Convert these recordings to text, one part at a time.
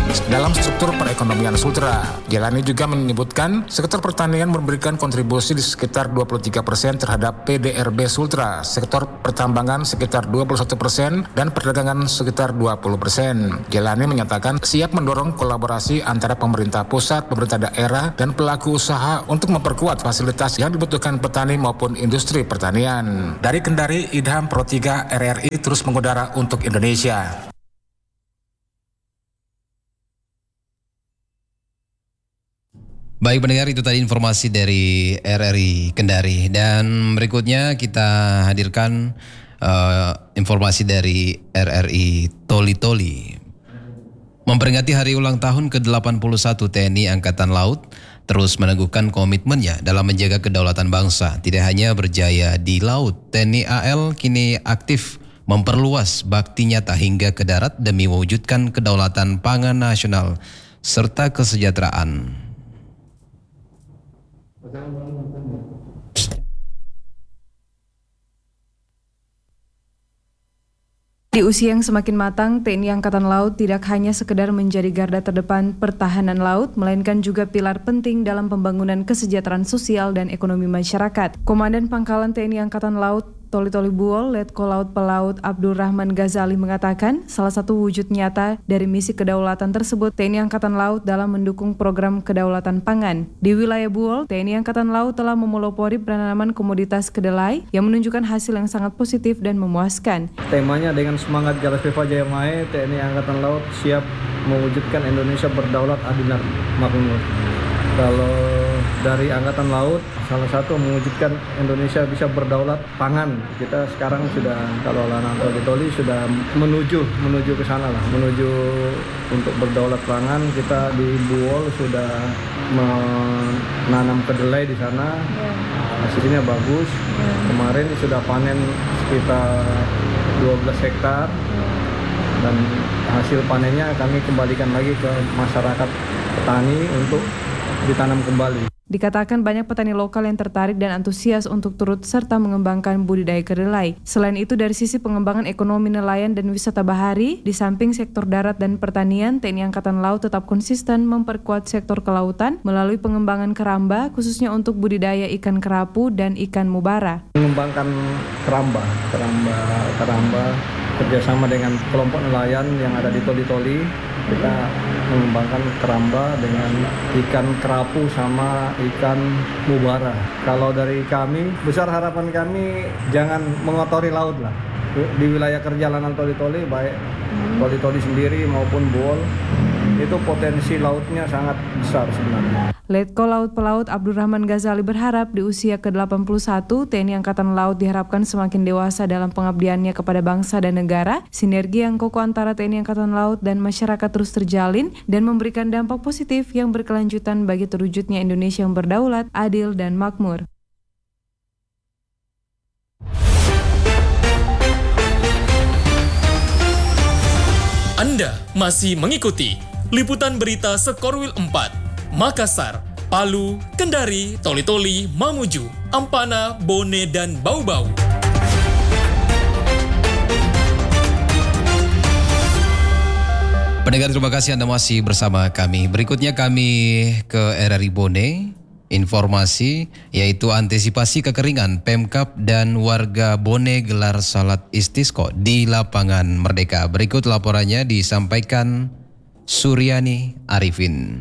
dalam struktur perekonomian Sultra. Jelani juga menyebutkan sektor pertanian memberikan kontribusi di sekitar 23% terhadap PDRB Sultra, sektor pertambangan sekitar 21% dan perdagangan sekitar 20%. Jelani menyatakan siap mendorong kolaborasi antara pemerintah pusat, pemerintah daerah, dan pelaku usaha untuk memperkuat fasilitas yang dibutuhkan petani maupun industri pertanian. Dari Kendari, Idham Pro 3 RRI terus mengudara untuk Indonesia. Baik pendengar, itu tadi informasi dari RRI Kendari, dan berikutnya kita hadirkan informasi dari RRI Toli-Toli. Memperingati hari ulang tahun ke-81 TNI Angkatan Laut, terus meneguhkan komitmennya dalam menjaga kedaulatan bangsa. Tidak hanya berjaya di laut, TNI AL kini aktif memperluas bakti nyata hingga ke darat demi mewujudkan kedaulatan pangan nasional serta kesejahteraan. Di usia yang semakin matang, TNI Angkatan Laut tidak hanya sekedar menjadi garda terdepan pertahanan laut, melainkan juga pilar penting dalam pembangunan kesejahteraan sosial dan ekonomi masyarakat. Komandan Pangkalan TNI Angkatan Laut Toli-Toli Buol, Letko Laut Pelaut Abdurrahman Ghazali mengatakan, salah satu wujud nyata dari misi kedaulatan tersebut TNI Angkatan Laut dalam mendukung program kedaulatan pangan. Di wilayah Buol, TNI Angkatan Laut telah memelopori penanaman komoditas kedelai yang menunjukkan hasil yang sangat positif dan memuaskan. Temanya dengan semangat Galas Viva Jaya Mae, TNI Angkatan Laut siap mewujudkan Indonesia berdaulat, adil dan makmur. Kalau dari Angkatan Laut, salah satu mewujudkan Indonesia bisa berdaulat pangan. Kita sekarang sudah, kalau Lanang Toli-Toli sudah menuju ke sana lah, menuju untuk berdaulat pangan. Kita di Buol sudah menanam kedelai di sana, hasilnya bagus. Kemarin sudah panen sekitar 12 hektar dan hasil panennya kami kembalikan lagi ke masyarakat petani untuk ditanam kembali. Dikatakan banyak petani lokal yang tertarik dan antusias untuk turut serta mengembangkan budidaya kedelai. Selain itu, dari sisi pengembangan ekonomi nelayan dan wisata bahari, di samping sektor darat dan pertanian, TNI Angkatan Laut tetap konsisten memperkuat sektor kelautan melalui pengembangan keramba, khususnya untuk budidaya ikan kerapu dan ikan mubara. Mengembangkan keramba kerjasama dengan kelompok nelayan yang ada di Toli-Toli. Kita mengembangkan keramba dengan ikan kerapu sama ikan mubara. Kalau dari kami, besar harapan kami jangan mengotori laut lah. Di wilayah kerja Lanang Toli-Toli, baik Toli-Toli sendiri maupun Buol, itu potensi lautnya sangat besar sebenarnya. Letko Laut Pelaut Abdurrahman Ghazali berharap di usia ke-81, TNI Angkatan Laut diharapkan semakin dewasa dalam pengabdiannya kepada bangsa dan negara. Sinergi yang kokoh antara TNI Angkatan Laut dan masyarakat terus terjalin dan memberikan dampak positif yang berkelanjutan bagi terwujudnya Indonesia yang berdaulat, adil, dan makmur. Anda masih mengikuti liputan berita Sekorwil 4. Makassar, Palu, Kendari, Toli-Toli, Mamuju, Ampana, Bone, dan Bau-Bau. Pendengar, terima kasih Anda masih bersama kami. Berikutnya kami ke RRI Bone. Informasi yaitu antisipasi kekeringan, Pemkab dan warga Bone gelar salat istisqa di lapangan Merdeka. Berikut laporannya disampaikan Suryani Arifin.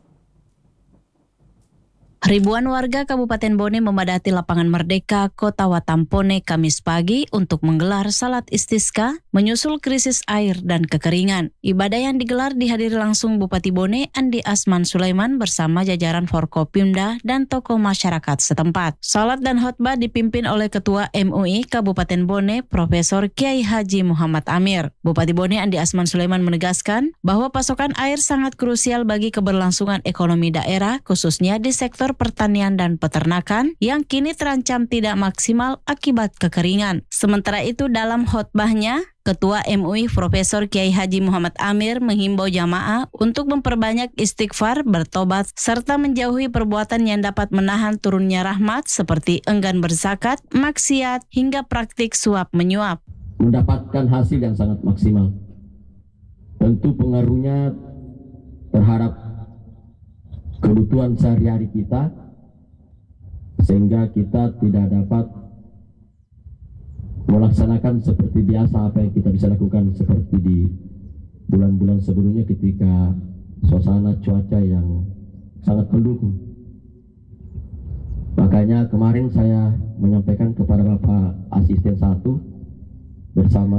Ribuan warga Kabupaten Bone memadati lapangan Merdeka, Kota Watampone Kamis pagi untuk menggelar salat istisqa menyusul krisis air dan kekeringan. Ibadah yang digelar dihadiri langsung Bupati Bone Andi Asman Sulaiman bersama jajaran Forkopimda dan tokoh masyarakat setempat. Salat dan khotbah dipimpin oleh Ketua MUI Kabupaten Bone, Profesor Kiai Haji Muhammad Amir. Bupati Bone Andi Asman Sulaiman menegaskan bahwa pasokan air sangat krusial bagi keberlangsungan ekonomi daerah, khususnya di sektor pertanian dan peternakan yang kini terancam tidak maksimal akibat kekeringan. Sementara itu dalam khotbahnya, Ketua MUI Profesor Kiai Haji Muhammad Amir menghimbau jamaah untuk memperbanyak istighfar, bertobat, serta menjauhi perbuatan yang dapat menahan turunnya rahmat seperti enggan berzakat, maksiat, hingga praktik suap menyuap. Mendapatkan hasil yang sangat maksimal. Tentu pengaruhnya terhadap kebutuhan sehari-hari kita, sehingga kita tidak dapat melaksanakan seperti biasa apa yang kita bisa lakukan seperti di bulan-bulan sebelumnya ketika suasana cuaca yang sangat mendukung. Makanya kemarin saya menyampaikan kepada Bapak Asisten 1 bersama